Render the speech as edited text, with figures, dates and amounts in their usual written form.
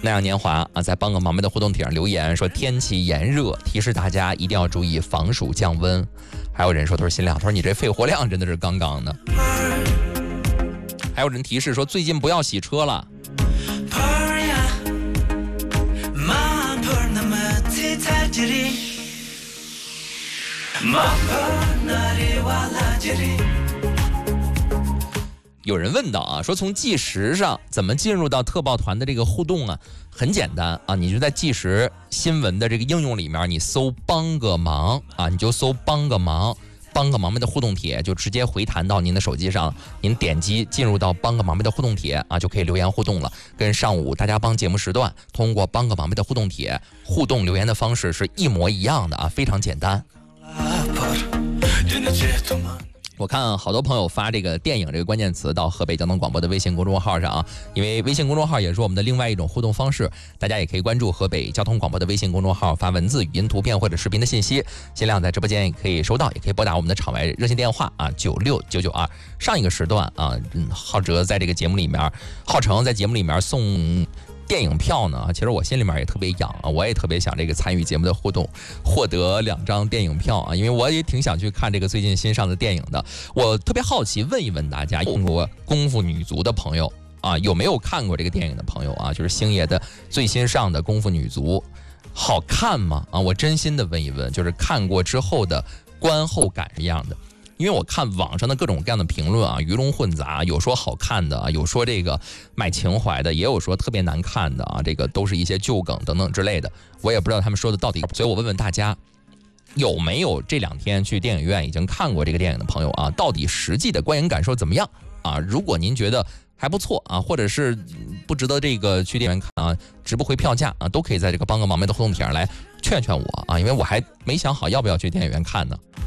那样年华啊，在帮个忙妹的互动帖上留言说天气炎热，提示大家一定要注意防暑降温。还有人说他说新亮，他说你这肺活量真的是杠杠的。还有人提示说最近不要洗车了。有人问到啊，说从计时上怎么进入到特报团的这个互动啊？很简单啊，你就在计时新闻的这个应用里面，你搜帮个忙啊，你就搜帮个忙。帮个忙妹的互动帖就直接回弹到您的手机上，您点击进入到帮个忙妹的互动帖啊，就可以留言互动了。跟上午大家帮节目时段通过帮个忙妹的互动帖互动留言的方式是一模一样的啊，非常简单。我看好多朋友发这个电影这个关键词到河北交通广播的微信公众号上啊，因为微信公众号也是我们的另外一种互动方式，大家也可以关注河北交通广播的微信公众号，发文字、语音、图片或者视频的信息，尽量在直播间也可以收到，也可以拨打我们的场外热线电话啊96992。上一个时段啊，浩哲在这个节目里面，浩成在节目里面送电影票呢，其实我心里面也特别痒啊，我也特别想这个参与节目的互动，获得2张电影票啊，因为我也挺想去看这个最近新上的电影的。我特别好奇，问一问大家，有过功夫女足的朋友啊，有没有看过这个电影的朋友啊？就是星爷的最新上的功夫女足，好看吗？啊，我真心的问一问，就是看过之后的观后感是一样的。因为我看网上的各种各样的评论啊，鱼龙混杂，有说好看的，有说这个卖情怀的，也有说特别难看的啊，这个都是一些旧梗等等之类的，我也不知道他们说的到底。所以我问问大家，有没有这2天去电影院已经看过这个电影的朋友啊？到底实际的观影感受怎么样啊？如果您觉得还不错啊，或者是不值得这个去电影院看啊，值不回票价啊，都可以在这个帮个忙妹的互动帖上来劝劝我啊，因为我还没想好要不要去电影院看呢。